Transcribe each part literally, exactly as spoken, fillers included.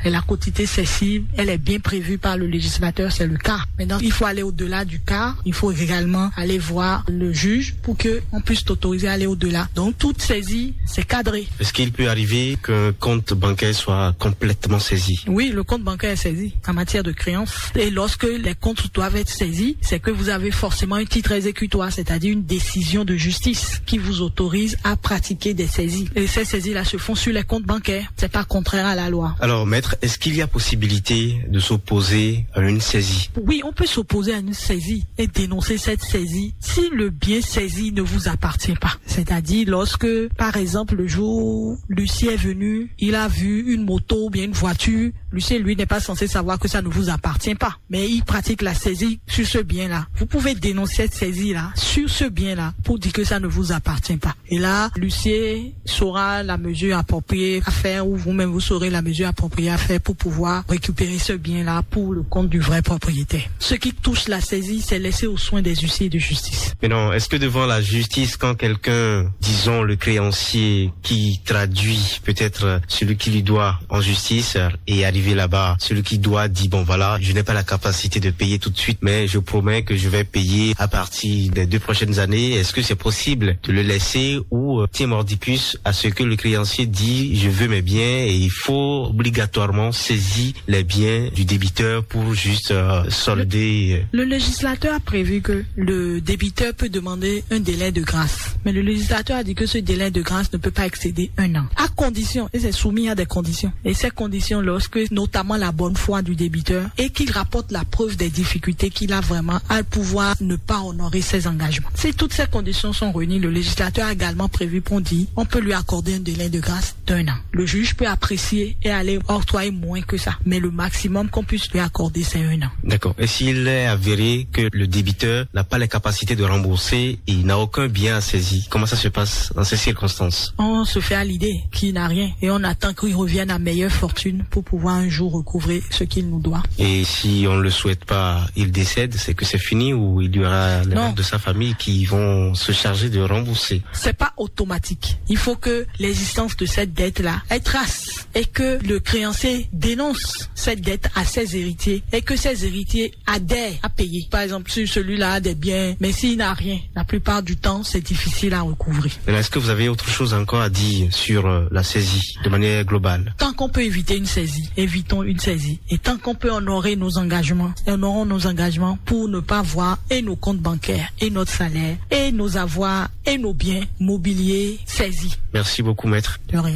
Et la quotité cessive, elle est bien prévue par le législateur, c'est le cas. Maintenant, il faut aller au-delà du cas. Il faut également aller voir le juge pour que on puisse t'autoriser à aller au-delà. Donc, toute saisie, c'est cadré. Est-ce qu'il peut arriver qu'un compte bancaire soit complètement saisi? Oui, le compte bancaire est saisi en matière de créance. Et lorsque les comptes doivent être saisis, c'est que vous avez forcément un titre exécutoire, c'est-à-dire une décision de justice qui vous autorise à pratiquer des saisies. Et ces saisies-là se font sur les comptes bancaires. C'est pas contraire à la loi. Alors, maître, est-ce qu'il y a possibilité de s'opposer à une saisie? Oui, on peut s'opposer à une saisie et dénoncer cette saisie si le bien saisi ne vous appartient pas. C'est-à-dire lorsque, par exemple, le jour Lucie est venu, il a vu une moto ou bien une voiture. Lucie, lui, n'est pas censé savoir que ça ne vous appartient pas. Mais il pratique la saisie sur ce bien-là. Vous pouvez dénoncer cette saisie-là sur ce bien-là pour dire que ça ne vous appartient pas. Et là, Lucie saura la mesure appropriée à faire ou vous-même vous saurez la mesure appropriée à faire pour pouvoir récupérer ce bien-là pour le compte du vrai propriétaire. Ce qui touche la saisie, c'est laissé aux soins des huissiers de justice. Mais non, est-ce que devant la justice, quand quelqu'un, disons le créancier qui traduit peut-être celui qui lui doit en justice et arrivé là-bas, celui qui doit dit bon voilà, je n'ai pas la capacité de payer tout de suite, mais je promets que je vais payer à partir des deux prochaines années. Est-ce que c'est possible de le laisser ou euh, tiens mordicus à ce que le créancier dit je veux mes biens et il faut obligatoirement saisir les biens du débiteur pour juste euh, solder? Le, le législateur a prévu que le débiteur peut demander un délai de grâce, mais le législateur a dit que ce délai de grâce ne peut pas excéder un an, à condition, et c'est soumis à des conditions, et ces conditions lorsque notamment la bonne foi du débiteur et qu'il rapporte la preuve des difficultés qu'il a vraiment à pouvoir ne pas honorer ses engagements. Si toutes ces conditions sont réunies, le législateur a également prévu qu'on dit on peut lui accorder un délai de grâce d'un an. Le juge peut apprécier et aller octroyer moins que ça, mais le maximum qu'on puisse lui accorder c'est un an. D'accord. Et s'il est avéré que le débiteur n'a pas les capacités de rembourser et il n'a aucun bien à saisir, comment ça se passe dans ces circonstances? On se fait à l'idée qu'il n'a rien et on attend qu'il revienne à meilleure fortune pour pouvoir un jour recouvrer ce qu'il nous doit. Et si on ne le souhaite pas, il décède, c'est que c'est fini ou il y aura les membres de sa famille qui vont se charger de rembourser? C'est pas automatique. Il faut que l'existence de cette dette-là ait trace et que le créancier dénonce cette dette à ses héritiers et que ses héritiers adhèrent à payer. Par exemple, si celui-là a des biens, mais s'il n'a rien, la plupart du temps, c'est difficile à recouvrer. Mais est-ce que vous avez autre chose encore à dire sur euh, la saisie de manière globale? Tant qu'on peut éviter une saisie, évitons une saisie. Et tant qu'on peut honorer nos engagements, honorons nos engagements pour ne pas voir et nos comptes bancaires, et notre salaire, et nos avoirs, et nos biens mobiliers saisis. Merci beaucoup, maître. De rien.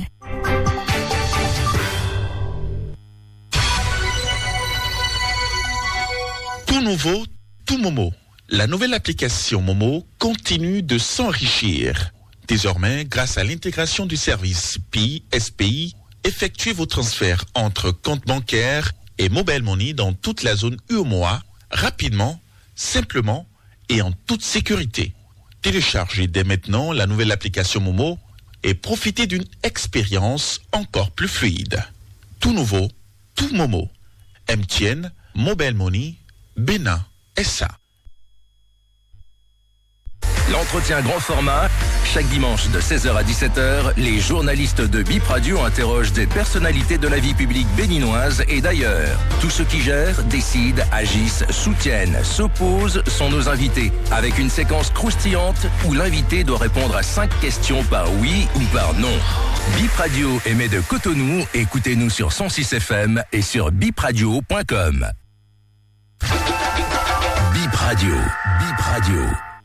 Tout nouveau, tout Momo. La nouvelle application Momo continue de s'enrichir. Désormais, grâce à l'intégration du service P I, S P I, effectuez vos transferts entre comptes bancaires et mobile money dans toute la zone U O M O A rapidement, simplement et en toute sécurité. Téléchargez dès maintenant la nouvelle application Momo et profitez d'une expérience encore plus fluide. Tout nouveau, tout Momo. M T N, Mobile Money, Bénin, S A. L'entretien grand format, chaque dimanche de seize heures à dix-sept heures, les journalistes de Bip Radio interrogent des personnalités de la vie publique béninoise et d'ailleurs. Tous ceux qui gèrent, décident, agissent, soutiennent, s'opposent sont nos invités, avec une séquence croustillante où l'invité doit répondre à cinq questions par oui ou par non. Bip Radio émet de Cotonou, écoutez-nous sur cent six F M et sur bip radio point com. Bip Radio, Bip Radio.